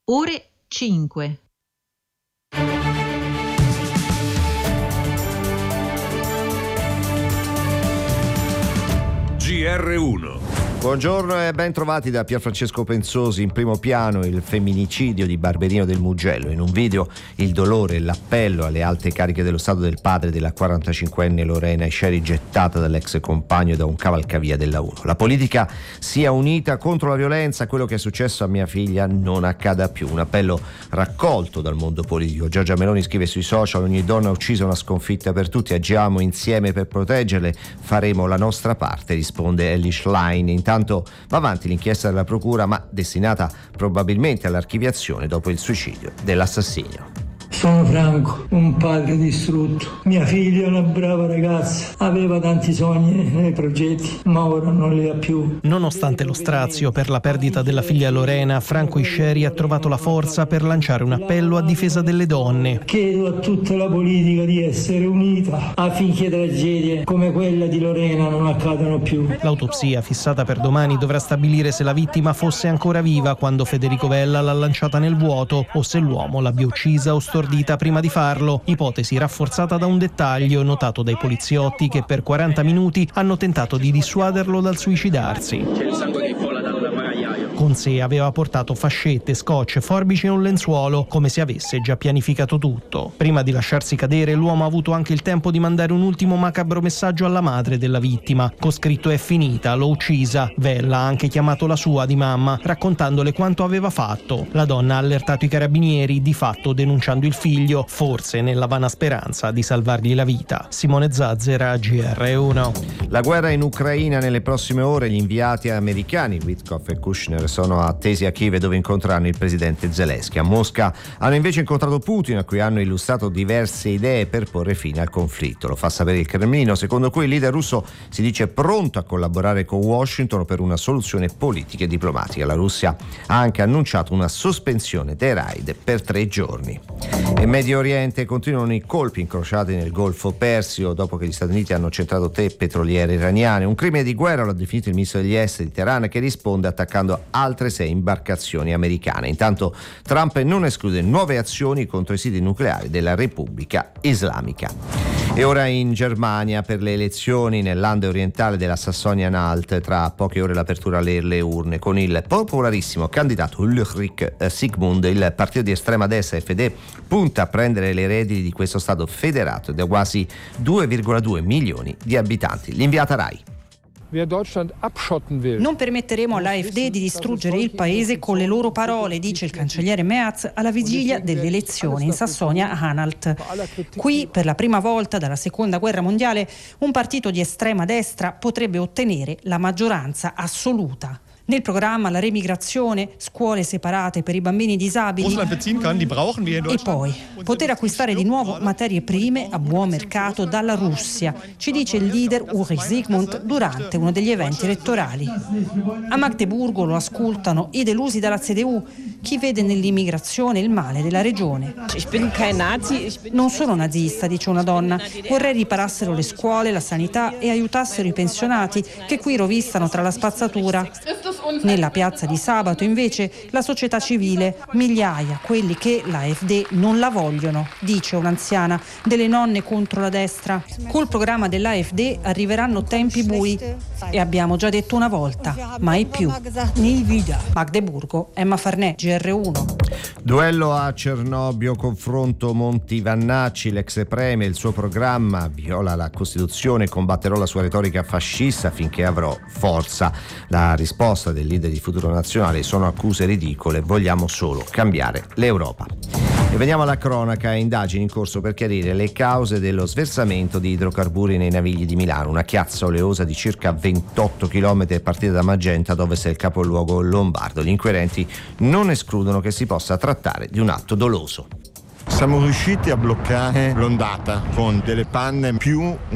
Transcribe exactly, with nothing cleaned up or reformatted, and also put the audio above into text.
Ore cinque. G R uno. Buongiorno e ben trovati da Pierfrancesco Penzosi. In primo piano il femminicidio di Barberino del Mugello. In un video il dolore e l'appello alle alte cariche dello Stato del padre della quarantacinquenne Lorena Esceri, gettata dall'ex compagno da un cavalcavia della uno. La politica sia unita contro la violenza, quello che è successo a mia figlia non accada più. Un appello raccolto dal mondo politico. Giorgia Meloni scrive sui social: ogni donna uccisa è una sconfitta per tutti, agiamo insieme per proteggerle, faremo la nostra parte, risponde Ellie Schlein. Intanto va avanti l'inchiesta della procura, ma destinata probabilmente all'archiviazione dopo il suicidio dell'assassinio. Sono Franco, un padre distrutto. Mia figlia è una brava ragazza, aveva tanti sogni e progetti, ma ora non li ha più. Nonostante lo strazio per la perdita della figlia Lorena, Franco Esceri ha trovato la forza per lanciare un appello a difesa delle donne. Chiedo a tutta la politica di essere unita affinché tragedie come quella di Lorena non accadano più. L'autopsia, fissata per domani, dovrà stabilire se la vittima fosse ancora viva quando Federico Vella l'ha lanciata nel vuoto o se l'uomo l'abbia uccisa o stordita prima di farlo, ipotesi rafforzata da un dettaglio notato dai poliziotti che per quaranta minuti hanno tentato di dissuaderlo dal suicidarsi. C'è il sangue che cola dal bagagliaio. Con sé aveva portato fascette, scotch, forbici e un lenzuolo, come se avesse già pianificato tutto. Prima di lasciarsi cadere, l'uomo ha avuto anche il tempo di mandare un ultimo macabro messaggio alla madre della vittima, con scritto: è finita, l'ho uccisa. Vella ha anche chiamato la sua di mamma, raccontandole quanto aveva fatto. La donna ha allertato i carabinieri, di fatto denunciando il figlio, forse nella vana speranza di salvargli la vita. Simone Zazzera, G R uno. La guerra in Ucraina nelle prossime ore. Gli inviati americani Witkoff e Kushner sono attesi a Kiev, dove incontreranno il presidente Zelensky. A Mosca hanno invece incontrato Putin, a cui hanno illustrato diverse idee per porre fine al conflitto. Lo fa sapere il Cremlino, secondo cui il leader russo si dice pronto a collaborare con Washington per una soluzione politica e diplomatica. La Russia ha anche annunciato una sospensione dei raid per tre giorni. In Medio Oriente continuano i colpi incrociati nel Golfo Persio dopo che gli Stati Uniti hanno centrato tre petroliere iraniane. Un crimine di guerra, lo ha definito il ministro degli esteri di Teheran, che risponde attaccando altre sei imbarcazioni americane. Intanto Trump non esclude nuove azioni contro i siti nucleari della Repubblica Islamica. E ora in Germania per le elezioni nel Land orientale della Sassonia-Anhalt, tra poche ore l'apertura alle urne. Con il popolarissimo candidato Ulrich Sigmund, il partito di estrema destra F D punta a prendere le redini di questo stato federato da quasi due virgola due milioni di abitanti. L'inviata Rai. Non permetteremo all'A F D di distruggere il paese con le loro parole, dice il cancelliere Merz alla vigilia delle elezioni in Sassonia-Anhalt. Qui, per la prima volta dalla seconda guerra mondiale, un partito di estrema destra potrebbe ottenere la maggioranza assoluta. Nel programma la remigrazione, scuole separate per i bambini disabili e poi poter acquistare di nuovo materie prime a buon mercato dalla Russia, ci dice il leader Ulrich Sigmund durante uno degli eventi elettorali. A Magdeburgo lo ascoltano i delusi dalla C D U, chi vede nell'immigrazione il male della regione. Non sono nazista, dice una donna, vorrei riparassero le scuole, la sanità e aiutassero i pensionati che qui rovistano tra la spazzatura. Nella piazza di sabato invece la società civile, migliaia quelli che la A F D non la vogliono, dice un'anziana, delle nonne contro la destra. Col programma dell'A F D arriveranno tempi bui e abbiamo già detto una volta, mai più. Magdeburgo, Emma Farnè, G R uno. Duello a Cernobbio, confronto Monti Vannacci, l'ex premier, il suo programma viola la Costituzione, combatterò la sua retorica fascista finché avrò forza. La risposta del leader di Futuro Nazionale: sono accuse ridicole, vogliamo solo cambiare l'Europa. E veniamo alla cronaca. Indagini in corso per chiarire le cause dello sversamento di idrocarburi nei Navigli di Milano. Una chiazza oleosa di circa ventotto chilometri è partita da Magenta, dove è il capoluogo lombardo. Gli inquirenti non escludono che si possa trattare di un atto doloso. Siamo riusciti a bloccare l'ondata con delle panne più